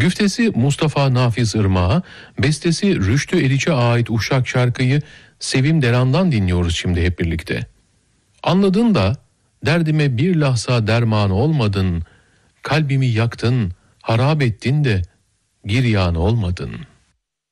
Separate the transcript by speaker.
Speaker 1: Güftesi Mustafa Nafiz Irmak'a, bestesi Rüştü Eriç'e ait Uşak şarkıyı Sevim Deran'dan dinliyoruz şimdi hep birlikte. Anladın da derdime bir lahza derman olmadın, kalbimi yaktın, harap ettin de giryan olmadın.